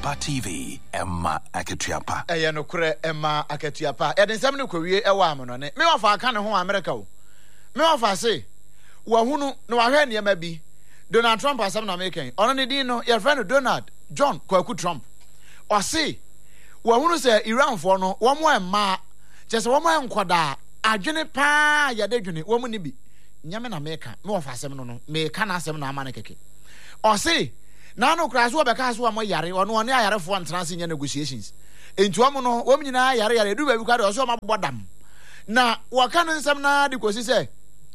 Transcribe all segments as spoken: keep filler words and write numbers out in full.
Ampa T V, Emma Aketuapa. Eya no kure Emma Aketuapa. E den sem ne kwawie e wa am no ne. Me wafa aka ne ho America o. Me wafa say, wa hunu no wa hwe ne ma bi. Donald Trump asem na American. Ono ne din no, your friend Donald John Kwaku Trump. O say, wa hunu say Iran for no, wo mo emma, je se wo mo enkwada, adwene pa ya de dwene, wo mo ne bi. Nyame na America. Me wafa asem no no, me ka na asem na ama ne keke. O say na no kra so obeka so am yare ono one ayare fo antranse nya negotiations entu am no wom nyina yare yare du ba bi ka de so mabodam na waka no nsem na de kosi se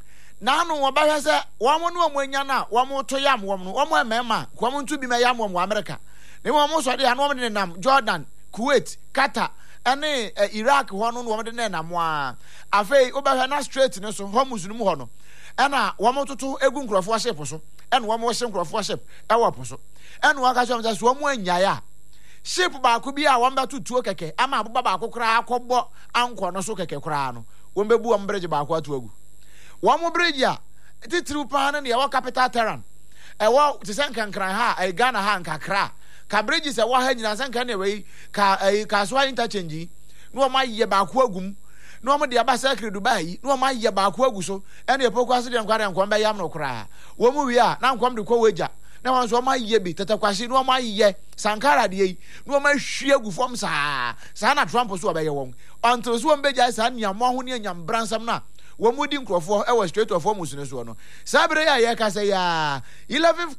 na no wo ba hwe se wo mo no am anya na wo mo to yam wo no wo mo emema ko mo ntu bi me yam wo America ne wo mo so de anu wo de nam Jordan Kuwait Qatar ane Iraq ho no wo de na nam a afei wo ba hwe na straight ne so ho musunu mu ho no ana wo mo toto egu nkrofo ship so and one more ship for ship, our puzzle. And one has just one more yaya. Ship Bakubia, one back to two keke, Ama Baba cry, Cobo, Uncle, no so keke crano. One babu and bridge back what to one more bridge ya. It is true pan and your capital terran. A walk to Sankan cry ha, a Ghana hand cra. Ka bridges a wahen in a Sankan away, ka a caswa interchange. No my ye bakwagum. No more the Abasakri Dubai, no my ye bakwaguso, and your pocas and quarter and come by Yamno cry. Woman we are now come to Kowaja. Now one's one my ye be Tataquasi, no my ye, Sankara de, no my sheer forms ah, Sana Trump was by your wong. Until one beja san yam mohuni and yam bransam na. One wooding crop I was straight to a formus in a sono. Sabre yaka say ya eleven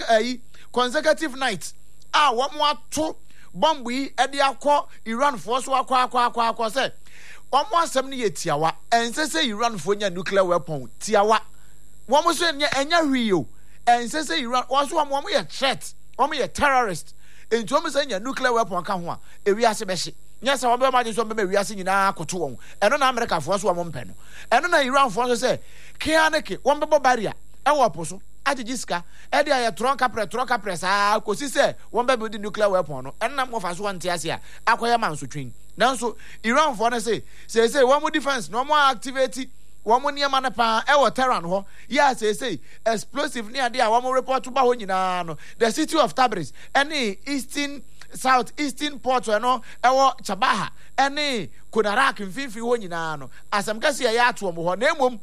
consecutive nights. Ah, one more two bombi at the aqua, Iran force wa qua qua qua qua say. One more seventy tiawa, and say you run for your nuclear weapon, tiawa. One more say, and ya Rio, and say you run also one more a threat, one a terrorist. And to almost your nuclear weapon come one, a reassembly. Yes, I remember this one, we are seeing in our Cotuon, and on America for us one pen. And on Iran for say, Kianaki, one bubble barrier, our apostle, Adijiska, Eddie, a trunk up, trunk up, press, ah, because he said, one baby with the nuclear weapon, and number of us one tiasia, acquire man to train. Now so Iran for say say say one more defense no more activity one more near manapa e wa terran ho yeah say say explosive near there one more report to ba ho nyina no the city of Tabriz any eastern south eastern port no e wo Chabaha any Kudarak mfimfi ho nyina no asam kase ya ato mo ho na emom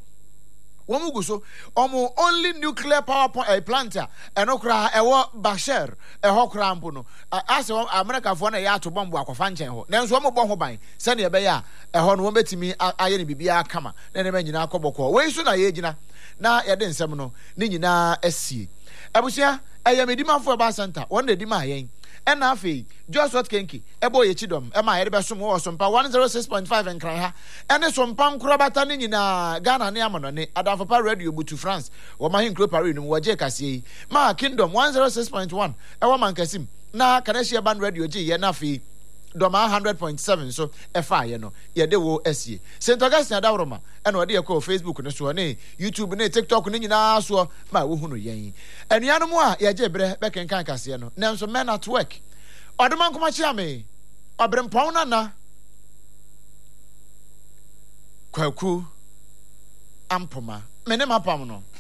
womu guso omo only nuclear power plant and okra ewo Bashar e ho kra mpo no ase America fo na ya ato bomb akwafa nchen ho nanso omo bon ho ban se na ebe ya e ho no wo betimi aye ne bibia kama na ne manyina akoboko we so na ye gina na ye de nsem no ne nyina asie abusia eye medimafo ba center won de dima yen and afi just what kenki ebo ye chidom e ma ye be som wo sompa one oh six point five en kran ha ene sompa nkro bata ne nyina Ghana ne amono ne Adamfapa radio butu France wo ma hin kro Paris no wo je kase ma Kingdom one oh six point one e wo man kasim na Kanashia Band radio je ye na afi doma one hundred point seven so e fa ye no ye de wo asie Saint Augustine Adawroma e na ode ye ko Facebook ne so ne YouTube ne TikTok ne nyina so ma wo hunu yen anuanom a ye je bre be kenkan kase no nanso men at work odeman kuma chia me obrempon na na Kwaku ampoma mene mapam no